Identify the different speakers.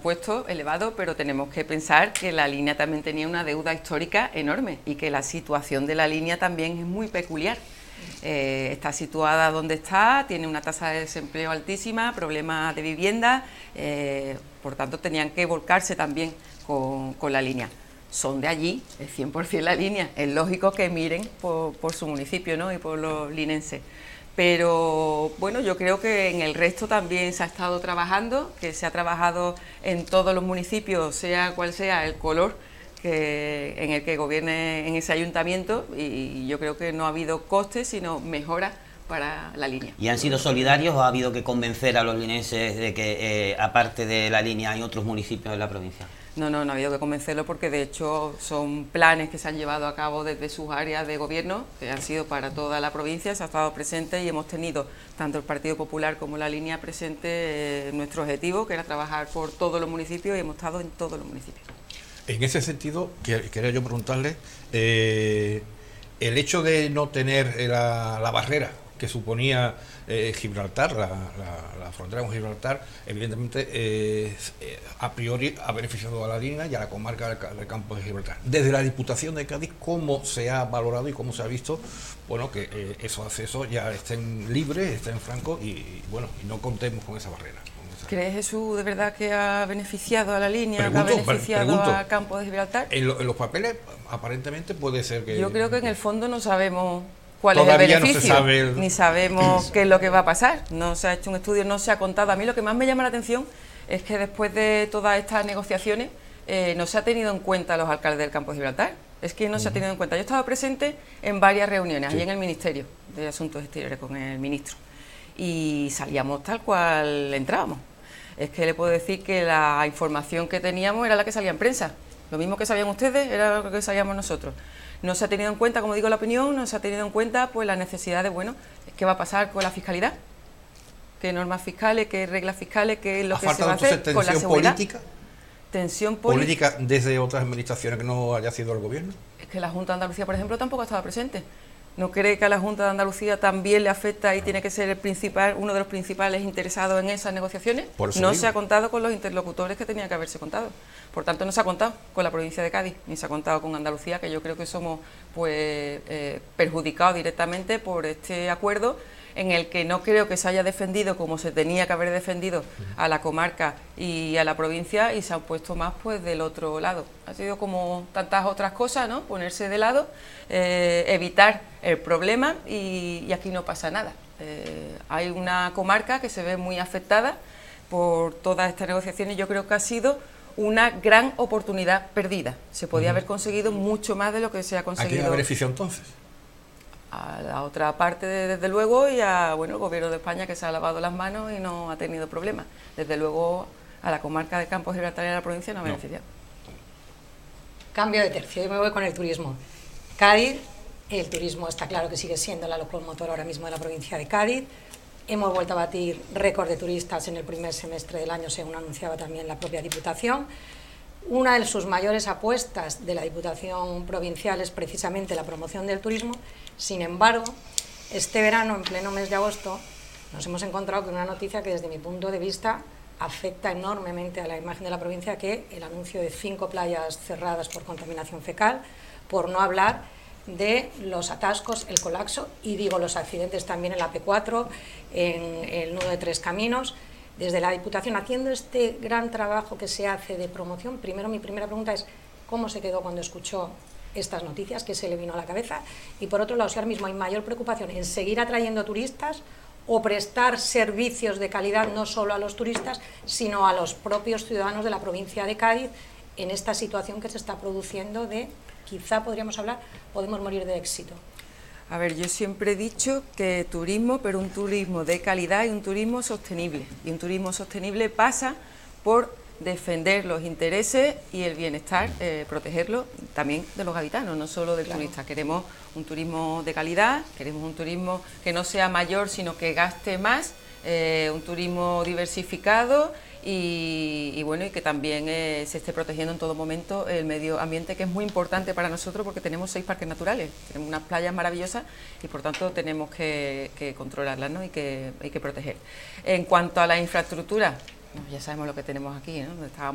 Speaker 1: presupuesto elevado, pero tenemos que pensar que la línea también tenía una deuda histórica enorme y que la situación de la línea también es muy peculiar. Está situada donde está, tiene una tasa de desempleo altísima, problemas de vivienda, por tanto tenían que volcarse también con la línea. Son de allí, es 100% la línea, es lógico que miren por su municipio, ¿no?, y por los linenses. Pero bueno, yo creo que en el resto también se ha estado trabajando, que se ha trabajado en todos los municipios, sea cual sea el color en el que gobierne en ese ayuntamiento, y yo creo que no ha habido costes, sino mejoras para la línea.
Speaker 2: ¿Y han sido solidarios o ha habido que convencer a los linenses de que aparte de la línea hay otros municipios en la provincia?
Speaker 1: No ha habido que convencerlo, porque de hecho son planes que se han llevado a cabo desde sus áreas de gobierno, que han sido para toda la provincia, se ha estado presente y hemos tenido tanto el Partido Popular como la línea presente nuestro objetivo, que era trabajar por todos los municipios, y hemos estado en todos los municipios.
Speaker 3: En ese sentido, quería yo preguntarle, el hecho de no tener la barrera que suponía Gibraltar, la frontera con Gibraltar, evidentemente a priori ha beneficiado a la línea y a la comarca del Campo de Gibraltar. Desde la Diputación de Cádiz, ¿cómo se ha valorado y cómo se ha visto, bueno, que esos accesos ya estén libres, estén francos y bueno, y no contemos con esa barrera?
Speaker 1: ¿Crees, Jesús, de verdad que ha beneficiado a la línea, que ha beneficiado al Campo de Gibraltar?
Speaker 3: En los papeles, aparentemente puede ser que...
Speaker 1: Yo creo que en el fondo no sabemos cuál
Speaker 3: es el
Speaker 1: beneficio,
Speaker 3: no se sabe
Speaker 1: ni sabemos qué es lo que va a pasar. No se ha hecho un estudio, no se ha contado. A mí lo que más me llama la atención es que después de todas estas negociaciones no se ha tenido en cuenta a los alcaldes del Campo de Gibraltar. Es que no se ha tenido en cuenta. Yo he estado presente en varias reuniones, allí en el Ministerio de Asuntos Exteriores con el ministro, y salíamos tal cual entrábamos. Es que le puedo decir que la información que teníamos era la que salía en prensa. Lo mismo que sabían ustedes era lo que sabíamos nosotros. No se ha tenido en cuenta, como digo, la opinión, no se ha tenido en cuenta pues la necesidad de, bueno, ¿qué va a pasar con la fiscalidad? ¿Qué normas fiscales, qué reglas fiscales, qué es lo que se va a hacer con la seguridad? Tensión política
Speaker 3: desde otras administraciones que no haya sido el gobierno.
Speaker 1: Es que la Junta de Andalucía, por ejemplo, tampoco ha estado presente. ¿No cree que a la Junta de Andalucía también le afecta y tiene que ser uno de los principales interesados en esas negociaciones? No se ha contado con los interlocutores que tenía que haberse contado. Por tanto, no se ha contado con la provincia de Cádiz, ni se ha contado con Andalucía, que yo creo que somos pues perjudicados directamente por este acuerdo, en el que no creo que se haya defendido como se tenía que haber defendido a la comarca y a la provincia, y se han puesto más pues del otro lado. Ha sido como tantas otras cosas, ¿no? Ponerse de lado, evitar el problema, y aquí no pasa nada. Hay una comarca que se ve muy afectada por todas estas negociaciones. Yo creo que ha sido una gran oportunidad perdida. Se podía haber conseguido mucho más de lo que se ha conseguido.
Speaker 3: ¿A quién ha beneficiado entonces?
Speaker 1: A la otra parte, desde luego, y a el gobierno de España, que se ha lavado las manos y no ha tenido problemas. Desde luego, a la comarca de Campos de Gibraltar y a la provincia no ha beneficiado.
Speaker 4: Cambio de tercio, y me voy con el turismo. Cádiz, el turismo está claro que sigue siendo la locomotora ahora mismo de la provincia de Cádiz. Hemos vuelto a batir récord de turistas en el primer semestre del año, según anunciaba también la propia Diputación. Una de sus mayores apuestas de la Diputación provincial es precisamente la promoción del turismo. Sin embargo, este verano, en pleno mes de agosto, nos hemos encontrado con una noticia que desde mi punto de vista afecta enormemente a la imagen de la provincia, que el anuncio de 5 playas cerradas por contaminación fecal, por no hablar de los atascos, el colapso y digo los accidentes también en la P4, en el nudo de Tres Caminos. Desde la Diputación, haciendo este gran trabajo que se hace de promoción, primero mi primera pregunta es ¿cómo se quedó cuando escuchó estas noticias? ¿Qué se le vino a la cabeza? Y por otro lado, si ahora mismo hay mayor preocupación en seguir atrayendo turistas o prestar servicios de calidad no solo a los turistas, sino a los propios ciudadanos de la provincia de Cádiz, en esta situación que se está produciendo de, quizá podríamos hablar, podemos morir de éxito.
Speaker 1: A ver, yo siempre he dicho que turismo, pero un turismo de calidad y un turismo sostenible. Y un turismo sostenible pasa por defender los intereses y el bienestar, protegerlo también de los gaditanos, no solo del turista. Queremos un turismo de calidad, queremos un turismo que no sea mayor, sino que gaste más, un turismo diversificado y bueno, y que también se esté protegiendo en todo momento el medio ambiente, que es muy importante para nosotros porque tenemos 6 parques naturales, tenemos unas playas maravillosas y por tanto tenemos que controlarlas, ¿no? y que proteger. En cuanto a la infraestructura, ya sabemos lo que tenemos aquí, ¿no? Estábamos